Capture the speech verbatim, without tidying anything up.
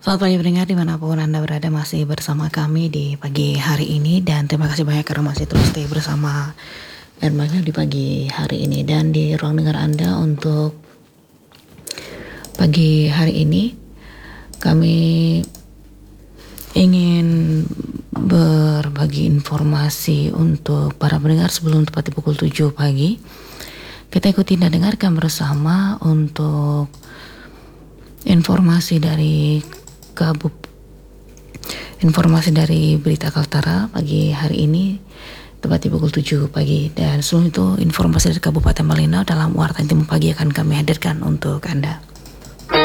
Selamat pagi pendengar dimanapun Anda berada, masih bersama kami di pagi hari ini. Dan terima kasih banyak karena masih terus stay bersama Ermagna di pagi hari ini. Dan di ruang dengar Anda untuk pagi hari ini, kami ingin berbagi informasi untuk para pendengar sebelum tepat di pukul tujuh pagi. Kita ikuti dan dengarkan bersama untuk informasi dari Kabup informasi dari Berita Kaltara pagi hari ini tepat di pukul tujuh pagi. Dan sebelum itu informasi dari Kabupaten Malino dalam Warta Intim Pagi akan kami hadirkan untuk Anda.